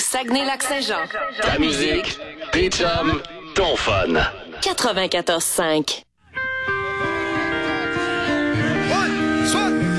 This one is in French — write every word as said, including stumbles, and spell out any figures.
Saguenay-Lac-Saint-Jean. Ta musique, tes chums, ton fun. quatre-vingt-quatorze cinq.